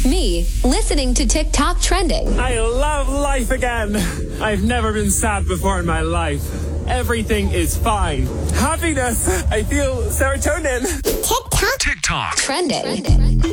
Me, listening to TikTok trending. I love life again. I've never been sad before in my life. Everything is fine. Happiness. I feel serotonin. TikTok TikTok trending.